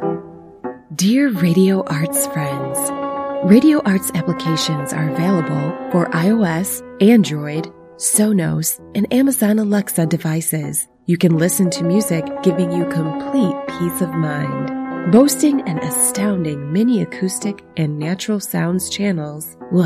Dear Radio Arts friends, Radio Arts applications are available for iOS, Android, Sonos, and Amazon Alexa devices. You can listen to music giving you complete peace of mind. Boasting an astounding mini acoustic and natural sounds channels will